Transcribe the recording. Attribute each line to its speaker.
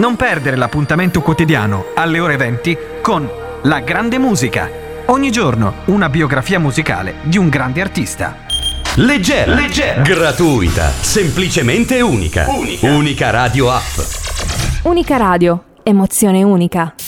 Speaker 1: Non perdere l'appuntamento quotidiano alle ore 20 con La Grande Musica. Ogni giorno una biografia musicale di un grande artista.
Speaker 2: Leggera, gratuita, semplicemente unica. Unica Radio App.
Speaker 3: Unica Radio, emozione unica.